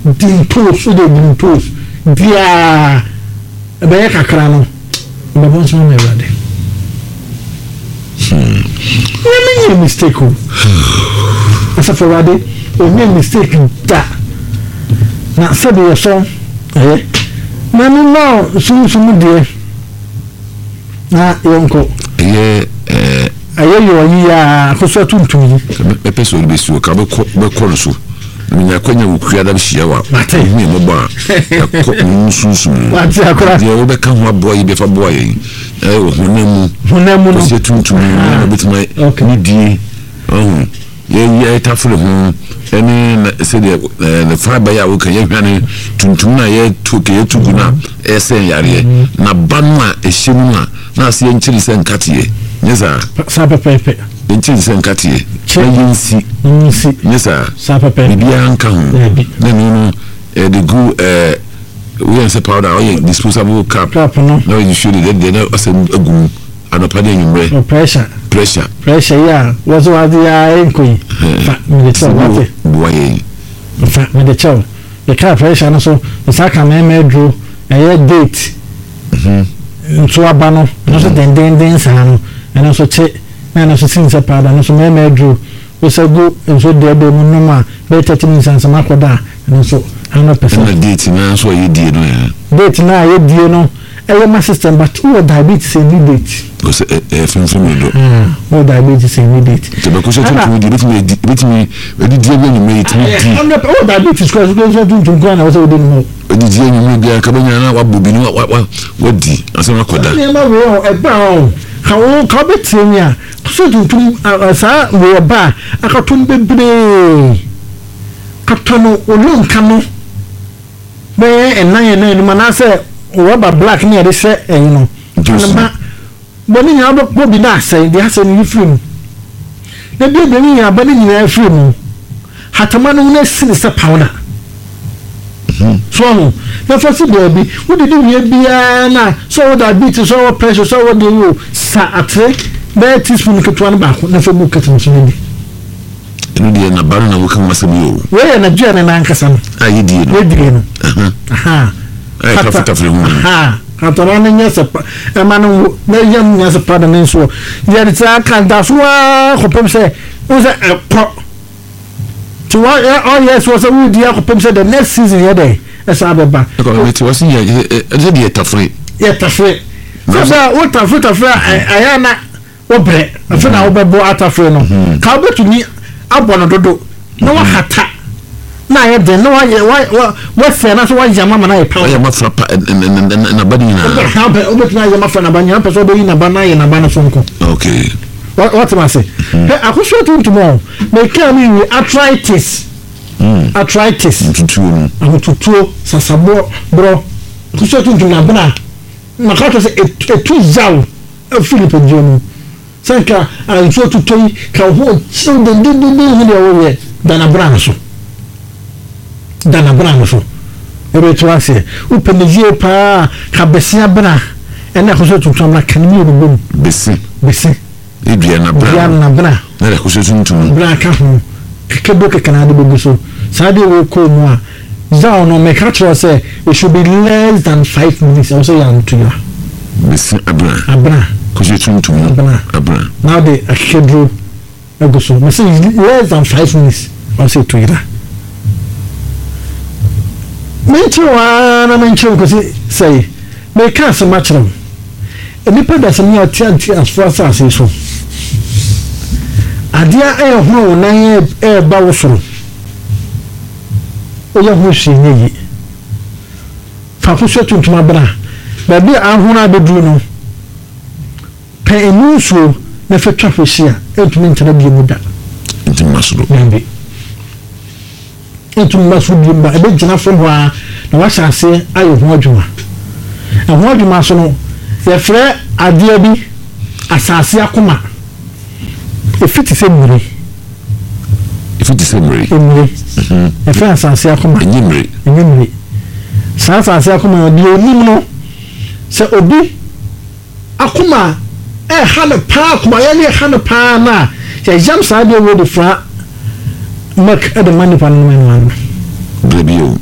dintos de dintos dia be kakra no be bon so na Ewurade we make mistake as a Ewurade we make mistake da na sabi yo so na no so de na yonko ayo yi ya koso tuntum me peso be su ka be ko so minya kwanya ukua da bia wa mi mo ba ko nsusu wati akora de wo be ka ho aboy be fa boy honemu no se tuntum na betima ni die ye tafule ho eni se de le fa ba ya wo kan ye hwane tuntum na ye toke ye tuguna esen yare na banwa ehyemu na se ye nchiri se nkatie nyesa sa pepe nchiri se nkatie yinsi nyesa sa pepe bibia nka ho na no the go we say powder or disposable cap no you should they no asem agum anopa de nyumre pressure ya was what the enko fa me de tell what boy fa me de tell the car pressure no so the saka me draw date so abano no so den sa no and so che na so sin se powder no so me draw we say go so de be mu no ma be 30 minutes and some akoda and so 100% date na so ye die no date na ye die no my system but who diabetes in date because from do who diabetes in date to because you bit me we die when you make it I'm not all diabetes because do go na we didn't know we die you me ka banya na wa bobi no wa di asem akoda na ma wo e ba o ka beti mi a so tuntum sa we ba akaton bebre katono olunka no be enan no manase rubber black near the set you know but you have a be that say they have some film the baby ni abani ni film hatamano na sin sa powder so the first baby what did you bia na so that beat so pressure so what do you sa atre be teaspoon ketwan ba na fa bu ketin so ni inu na baro na wukan masabi o we na dua na ankasa no ayi die no we die no Hatara nyasa emanu na yam nyasa pada nenso yari ta kan da so kopem se uze ekro to wa yes was a wood ya kopem se the next season here dey esa beba ko it was here the tafre so what tafre ayana obre afena obebo atafre no ka betumi abono dodo na wa hata na ye de no wa fe na so wa jama na ye pa ya mafra pa na bani na ha be obetuna ye mafra na bani ha pe so be na bana ye na bana sonko okay what am I say akusho tuntumo me can me arthritis tutuo sasabo bro akusho tuntumo na bana makato se etu zaw Philip Jono sanka akusho tutoi ka ho so de ho ye dana brana so ebe to ase upeneje pa ka besia bra ena ko so tutum na kanimi obum besi edua na bra na ko so tutum bra ka ho kebo ke kanade bogu so sade we ko mu a za no me ka tro say it should be less than 5 minutes also ya to you besi abra ko so tutum abra now the akedro ego so me say less than 5 minutes also to you mention ko say me ka se matchram enipa da se me atianti as far as so adia ho na ba wo soro o ya ho hwenyi fa ko so tuntuma bra ba bi ahuna bedu no pe enuso na fa twa hwehia entumi ntana bi mu da entumi masoro mbe entumi masoro bi ba ebe gina fo ho a na wa hyase ayo ho adwuma so no ye frɛ adeɛ bi asase akoma efiti semure ye frɛ asase akoma enyimre sa asase akoma di onim no sɛ obi akoma ha ne pa akoma ye ne ha ne pa na ye jam sa de wo de fra mak at the money pan no